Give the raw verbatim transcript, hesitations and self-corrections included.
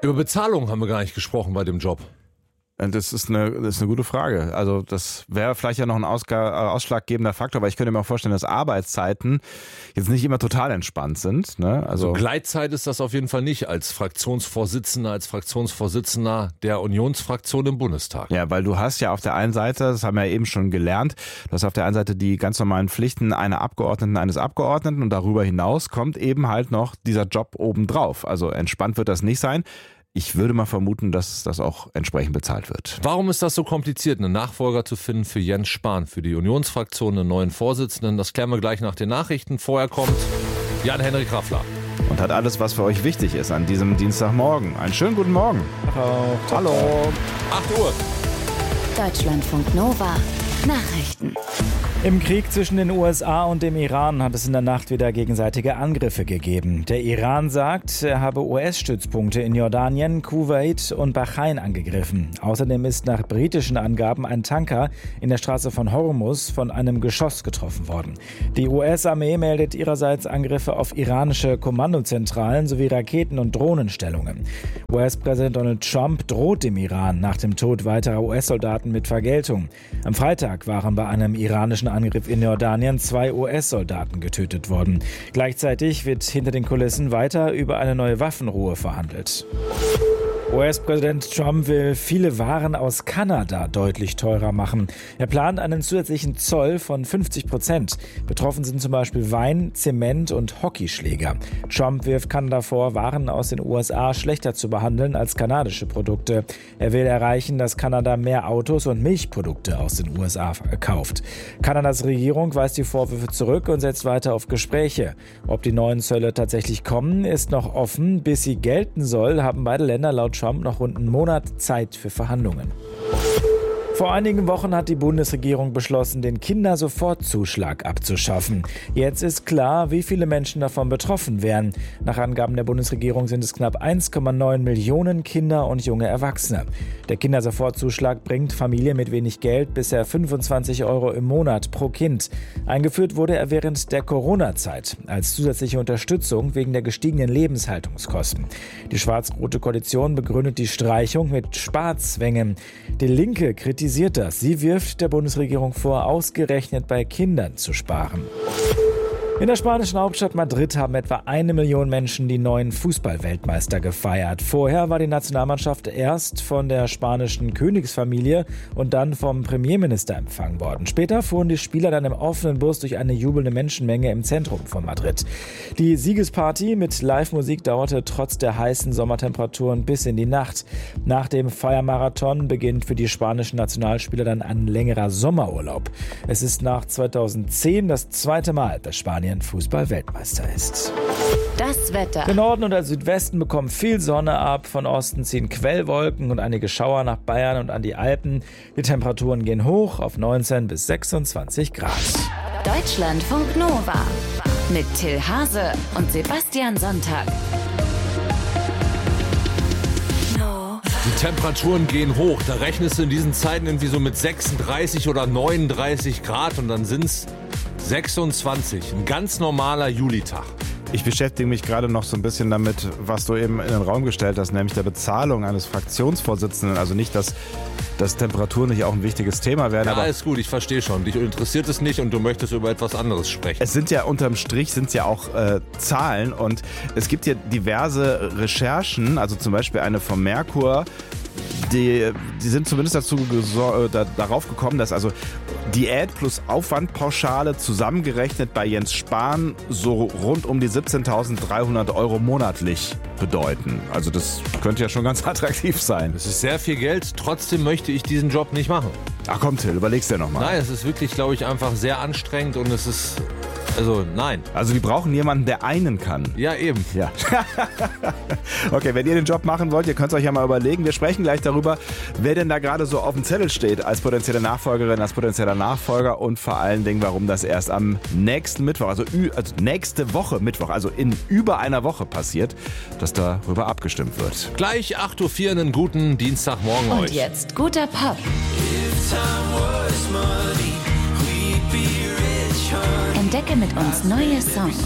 Über Bezahlung haben wir gar nicht gesprochen bei dem Job. Das ist eine, das ist eine gute Frage. Also das wäre vielleicht ja noch ein Ausga- ausschlaggebender Faktor, weil ich könnte mir auch vorstellen, dass Arbeitszeiten jetzt nicht immer total entspannt sind. Ne? Also, also Gleitzeit ist das auf jeden Fall nicht als Fraktionsvorsitzender, als Fraktionsvorsitzender der Unionsfraktion im Bundestag. Ja, weil du hast ja auf der einen Seite, das haben wir ja eben schon gelernt, du hast auf der einen Seite die ganz normalen Pflichten einer Abgeordneten, eines Abgeordneten und darüber hinaus kommt eben halt noch dieser Job obendrauf. Also entspannt wird das nicht sein. Ich würde mal vermuten, dass das auch entsprechend bezahlt wird. Warum ist das so kompliziert, einen Nachfolger zu finden für Jens Spahn, für die Unionsfraktion, einen neuen Vorsitzenden? Das klären wir gleich nach den Nachrichten. Vorher kommt Jan-Henrik Raffler. Und hat alles, was für euch wichtig ist an diesem Dienstagmorgen. Einen schönen guten Morgen. Hallo. Hallo. acht Uhr. Deutschlandfunk Nova. Nachrichten. Im Krieg zwischen den U S A und dem Iran hat es in der Nacht wieder gegenseitige Angriffe gegeben. Der Iran sagt, er habe U S-Stützpunkte in Jordanien, Kuwait und Bahrain angegriffen. Außerdem ist nach britischen Angaben ein Tanker in der Straße von Hormuz von einem Geschoss getroffen worden. Die U S-Armee meldet ihrerseits Angriffe auf iranische Kommandozentralen sowie Raketen- und Drohnenstellungen. U S-Präsident Donald Trump droht dem Iran nach dem Tod weiterer U S-Soldaten mit Vergeltung. Am Freitag waren bei einem iranischen Angriff in Jordanien zwei U S-Soldaten getötet worden. Gleichzeitig wird hinter den Kulissen weiter über eine neue Waffenruhe verhandelt. U S-Präsident Trump will viele Waren aus Kanada deutlich teurer machen. Er plant einen zusätzlichen Zoll von fünfzig Prozent. Betroffen sind zum Beispiel Wein, Zement und Hockeyschläger. Trump wirft Kanada vor, Waren aus den U S A schlechter zu behandeln als kanadische Produkte. Er will erreichen, dass Kanada mehr Autos und Milchprodukte aus den U S A kauft. Kanadas Regierung weist die Vorwürfe zurück und setzt weiter auf Gespräche. Ob die neuen Zölle tatsächlich kommen, ist noch offen. Bis sie gelten soll, haben beide Länder laut Trump noch rund einen Monat Zeit für Verhandlungen. Vor einigen Wochen hat die Bundesregierung beschlossen, den Kindersofortzuschlag abzuschaffen. Jetzt ist klar, wie viele Menschen davon betroffen wären. Nach Angaben der Bundesregierung sind es knapp eins Komma neun Millionen Kinder und junge Erwachsene. Der Kindersofortzuschlag bringt Familien mit wenig Geld bisher fünfundzwanzig Euro im Monat pro Kind. Eingeführt wurde er während der Corona-Zeit als zusätzliche Unterstützung wegen der gestiegenen Lebenshaltungskosten. Die schwarz-rote Koalition begründet die Streichung mit Sparzwängen. Die Linke kritisiert das. Sie wirft der Bundesregierung vor, ausgerechnet bei Kindern zu sparen. In der spanischen Hauptstadt Madrid haben etwa eine Million Menschen die neuen Fußball-Weltmeister gefeiert. Vorher war die Nationalmannschaft erst von der spanischen Königsfamilie und dann vom Premierminister empfangen worden. Später fuhren die Spieler dann im offenen Bus durch eine jubelnde Menschenmenge im Zentrum von Madrid. Die Siegesparty mit Live-Musik dauerte trotz der heißen Sommertemperaturen bis in die Nacht. Nach dem Feiermarathon beginnt für die spanischen Nationalspieler dann ein längerer Sommerurlaub. Es ist nach zweitausendzehn das zweite Mal, dass Spanien Fußball-Weltmeister ist. Das Wetter. Der Norden und der Südwesten bekommen viel Sonne ab. Von Osten ziehen Quellwolken und einige Schauer nach Bayern und an die Alpen. Die Temperaturen gehen hoch auf neunzehn bis sechsundzwanzig Grad. Deutschlandfunk Nova. Mit Till Hase und Sebastian Sonntag. Die Temperaturen gehen hoch. Da rechnest du in diesen Zeiten irgendwie so mit sechsunddreißig oder neununddreißig Grad und dann sind es sechsundzwanzig. Ein ganz normaler Julitag. Ich beschäftige mich gerade noch so ein bisschen damit, was du eben in den Raum gestellt hast, nämlich der Bezahlung eines Fraktionsvorsitzenden. Also nicht, dass, dass Temperaturen nicht auch ein wichtiges Thema werden. Ja, aber ist gut, ich verstehe schon. Dich interessiert es nicht und du möchtest über etwas anderes sprechen. Es sind ja unterm Strich sind ja auch äh, Zahlen und es gibt ja diverse Recherchen, also zum Beispiel eine vom Merkur, die, die sind zumindest dazu gesor- da, darauf gekommen, dass also Diät plus Aufwandpauschale zusammengerechnet bei Jens Spahn so rund um die siebzehntausenddreihundert Euro monatlich bedeuten. Also das könnte ja schon ganz attraktiv sein. Es ist sehr viel Geld, trotzdem möchte ich diesen Job nicht machen. Ach komm Till, überleg's dir nochmal. Nein, es ist wirklich, glaube ich, einfach sehr anstrengend und es ist, also nein. Also die brauchen jemanden, der einen kann. Ja, eben. Ja. Okay, wenn ihr den Job machen wollt, ihr könnt es euch ja mal überlegen. Wir sprechen gleich darüber, wer denn da gerade so auf dem Zettel steht als potenzielle Nachfolgerin, als potenzieller Nachfolger und vor allen Dingen, warum das erst am nächsten Mittwoch, also, ü- also nächste Woche Mittwoch, also in über einer Woche passiert, dass darüber abgestimmt wird. Gleich acht Uhr vier, einen guten Dienstagmorgen Und euch. jetzt guter Pop. Entdecke mit uns neue Songs.